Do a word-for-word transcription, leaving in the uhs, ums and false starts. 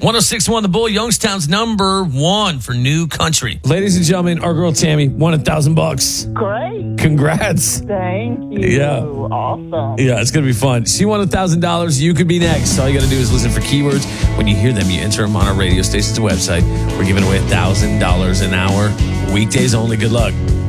one oh six point one The Bull, Youngstown's number one for new country. Ladies and gentlemen, our girl Tammy won a thousand bucks. Great. Congrats. Thank you. Yeah. Awesome. Yeah, it's going to be fun. She won a thousand dollars. You could be next. All you got to do is listen for keywords. When you hear them, you enter them on our radio station's website. We're giving away a thousand dollars an hour. Weekdays only. Good luck.